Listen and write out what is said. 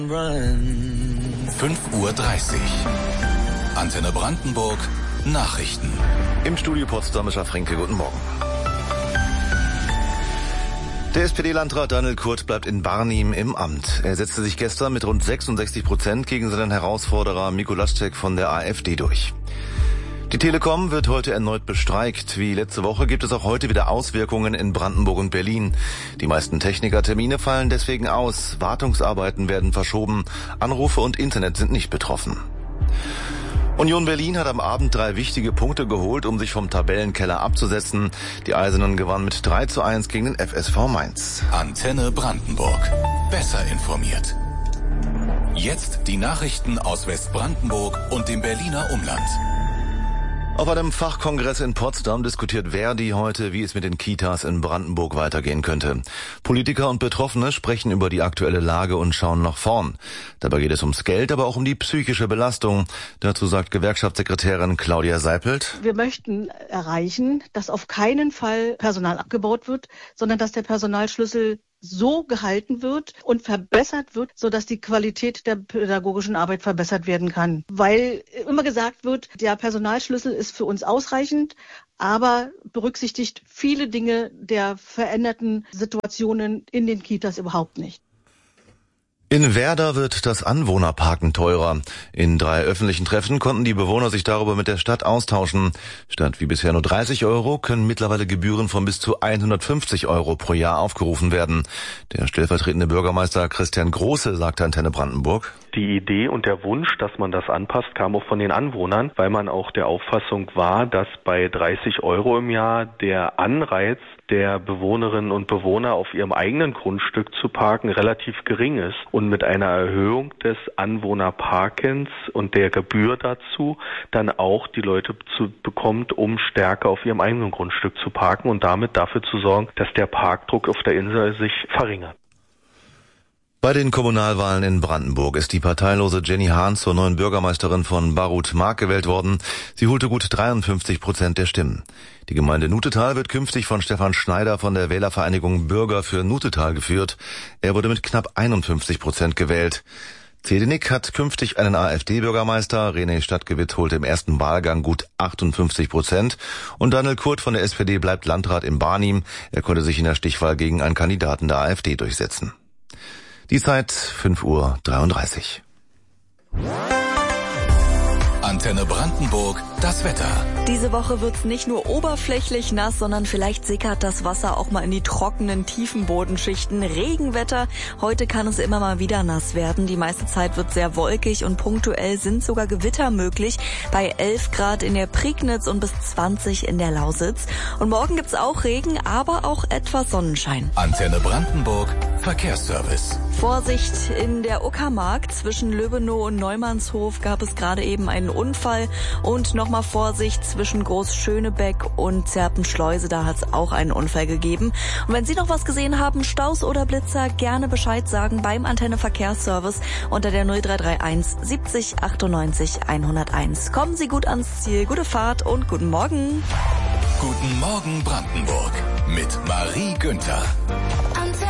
5:30 Uhr. Antenne Brandenburg. Nachrichten. Im Studio Potsdamer Fränke, guten Morgen. Der SPD-Landrat Daniel Kurt bleibt in Barnim im Amt. Er setzte sich gestern mit rund 66% gegen seinen Herausforderer Mikulášek von der AfD durch. Die Telekom wird heute erneut bestreikt. Wie letzte Woche gibt es auch heute wieder Auswirkungen in Brandenburg und Berlin. Die meisten Technikertermine fallen deswegen aus. Wartungsarbeiten werden verschoben. Anrufe und Internet sind nicht betroffen. Union Berlin hat am Abend 3 wichtige Punkte geholt, um sich vom Tabellenkeller abzusetzen. Die Eisernen gewannen mit 3:1 gegen den FSV Mainz. Antenne Brandenburg. Besser informiert. Jetzt die Nachrichten aus Westbrandenburg und dem Berliner Umland. Auf einem Fachkongress in Potsdam diskutiert Verdi heute, wie es mit den Kitas in Brandenburg weitergehen könnte. Politiker und Betroffene sprechen über die aktuelle Lage und schauen nach vorn. Dabei geht es ums Geld, aber auch um die psychische Belastung. Dazu sagt Gewerkschaftssekretärin Claudia Seipelt: Wir möchten erreichen, dass auf keinen Fall Personal abgebaut wird, sondern dass der Personalschlüssel so gehalten wird und verbessert wird, sodass die Qualität der pädagogischen Arbeit verbessert werden kann. Weil immer gesagt wird, der Personalschlüssel ist für uns ausreichend, aber berücksichtigt viele Dinge der veränderten Situationen in den Kitas überhaupt nicht. In Werder wird das Anwohnerparken teurer. In 3 öffentlichen Treffen konnten die Bewohner sich darüber mit der Stadt austauschen. Statt wie bisher nur 30 Euro können mittlerweile Gebühren von bis zu 150 Euro pro Jahr aufgerufen werden. Der stellvertretende Bürgermeister Christian Große sagte Antenne Brandenburg: Die Idee und der Wunsch, dass man das anpasst, kam auch von den Anwohnern, weil man auch der Auffassung war, dass bei 30 Euro im Jahr der Anreiz der Bewohnerinnen und Bewohner auf ihrem eigenen Grundstück zu parken relativ gering ist. Und mit einer Erhöhung des Anwohnerparkens und der Gebühr dazu dann auch die Leute bekommt, um stärker auf ihrem eigenen Grundstück zu parken und damit dafür zu sorgen, dass der Parkdruck auf der Insel sich verringert. Bei den Kommunalwahlen in Brandenburg ist die parteilose Jenny Hahn zur neuen Bürgermeisterin von Barut-Mark gewählt worden. Sie holte gut 53% der Stimmen. Die Gemeinde Nutetal wird künftig von Stefan Schneider von der Wählervereinigung Bürger für Nutetal geführt. Er wurde mit knapp 51% gewählt. Zedenick hat künftig einen AfD-Bürgermeister. René Stadtgewitt holte im ersten Wahlgang gut 58%. Und Daniel Kurt von der SPD bleibt Landrat in Barnim. Er konnte sich in der Stichwahl gegen einen Kandidaten der AfD durchsetzen. Die Zeit 5:33 Uhr. Antenne Brandenburg, das Wetter. Diese Woche wird's nicht nur oberflächlich nass, sondern vielleicht sickert das Wasser auch mal in die trockenen, tiefen Bodenschichten. Regenwetter. Heute kann es immer mal wieder nass werden. Die meiste Zeit wird sehr wolkig und punktuell sind sogar Gewitter möglich. Bei 11 Grad in der Prignitz und bis 20 in der Lausitz. Und morgen gibt's auch Regen, aber auch etwas Sonnenschein. Antenne Brandenburg, Verkehrsservice. Vorsicht, in der Uckermark zwischen Löbenow und Neumannshof gab es gerade eben einen Unfall. Und nochmal Vorsicht zwischen Großschönebeck und Zerpenschleuse, da hat es auch einen Unfall gegeben. Und wenn Sie noch was gesehen haben, Staus oder Blitzer, gerne Bescheid sagen beim Antenne Verkehrsservice unter der 0331 70 98 101. Kommen Sie gut ans Ziel, gute Fahrt und guten Morgen. Guten Morgen Brandenburg mit Marie Günther.